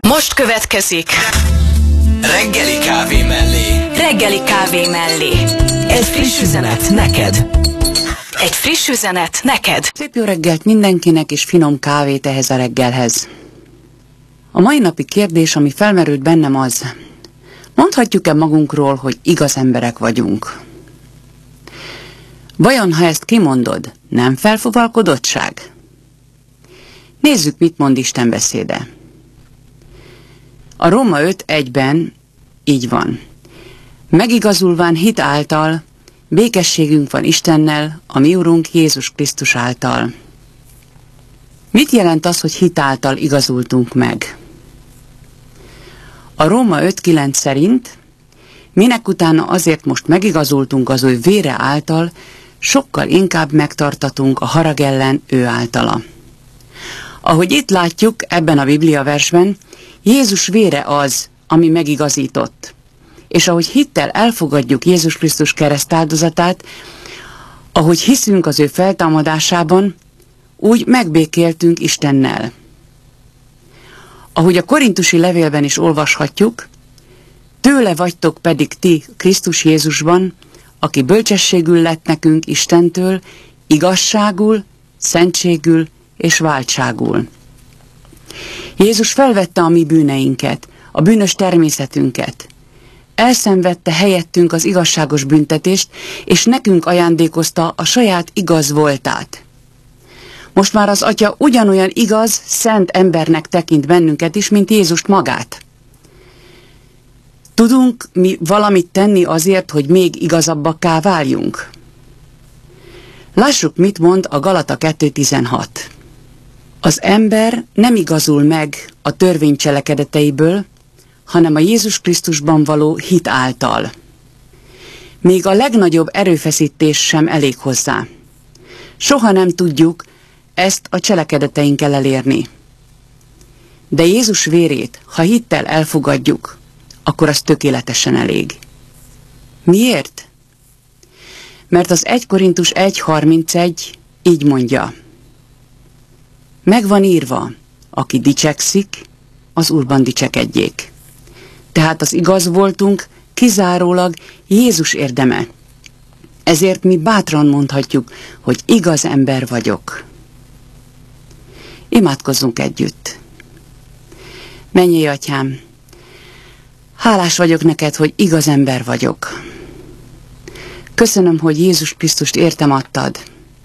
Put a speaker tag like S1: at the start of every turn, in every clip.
S1: Most következik
S2: Reggeli kávé mellé.
S1: Reggeli kávé mellé.
S2: Egy friss üzenet neked.
S1: Egy friss üzenet neked.
S3: Szép jó reggelt mindenkinek, és finom kávét ehhez a reggelhez. A mai napi kérdés, ami felmerült bennem, az: mondhatjuk-e magunkról, hogy igaz emberek vagyunk? Vajon, ha ezt kimondod, nem felfuvalkodottság? Nézzük, mit mond Isten beszéde. A Róma 5:1-ben így van: megigazulván hit által békességünk van Istennel, a mi Urunk Jézus Krisztus által. Mit jelent az, hogy hit által igazultunk meg? A Róma 5:9 szerint minek utána azért most megigazultunk az ő vére által, sokkal inkább megtartatunk a harag ellen ő általa. Ahogy itt látjuk ebben a Biblia versben, Jézus vére az, ami megigazított. És ahogy hittel elfogadjuk Jézus Krisztus keresztáldozatát, ahogy hiszünk az ő feltámadásában, úgy megbékéltünk Istennel. Ahogy a korintusi levélben is olvashatjuk, tőle vagytok pedig ti Krisztus Jézusban, aki bölcsességül lett nekünk Istentől, igazságul, szentségül és váltságul. Jézus felvette a mi bűneinket, a bűnös természetünket. Elszenvedte helyettünk az igazságos büntetést, és nekünk ajándékozta a saját igaz voltát. Most már az Atya ugyanolyan igaz, szent embernek tekint bennünket is, mint Jézust magát. Tudunk mi valamit tenni azért, hogy még igazabbakká váljunk? Lássuk, mit mond a Galata 2:16. Az ember nem igazul meg a törvény cselekedeteiből, hanem a Jézus Krisztusban való hit által. Még a legnagyobb erőfeszítés sem elég hozzá. Soha nem tudjuk ezt a cselekedeteinkkel elérni. De Jézus vérét, ha hittel elfogadjuk, akkor az tökéletesen elég. Miért? Mert az 1 Korintus 1:31 így mondja: meg van írva, aki dicsekszik, az Úrban dicsekedjék. Tehát az igaz voltunk kizárólag Jézus érdeme. Ezért mi bátran mondhatjuk, hogy igaz ember vagyok. Imádkozzunk együtt. Mennyei Atyám, hálás vagyok neked, hogy igaz ember vagyok. Köszönöm, hogy Jézus Krisztust értem adtad.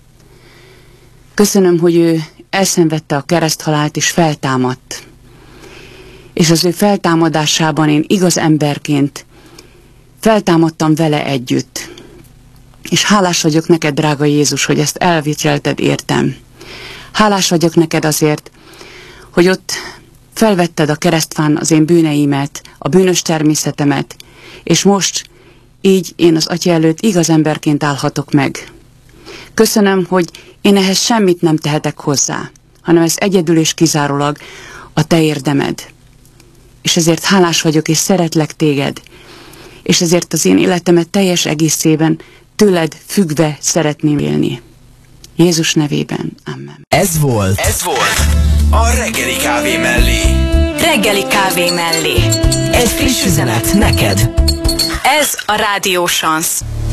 S3: Köszönöm, hogy ő elszenvedte a kereszthalált és feltámadt. És az ő feltámadásában én igaz emberként feltámadtam vele együtt. És hálás vagyok neked, drága Jézus, hogy ezt elviselted értem. Hálás vagyok neked azért, hogy ott felvetted a keresztfán az én bűneimet, a bűnös természetemet, és most így én az Atya előtt igaz emberként állhatok meg. Köszönöm, hogy én ehhez semmit nem tehetek hozzá, hanem ez egyedül és kizárólag a te érdemed. És ezért hálás vagyok, és szeretlek téged, és ezért az én életemet teljes egészében tőled függve szeretném élni. Jézus nevében. Amen.
S2: Ez volt a Reggeli kávé mellé.
S1: Reggeli kávé mellé.
S2: Egy friss üzenet neked.
S1: Ez a Rádió Chance.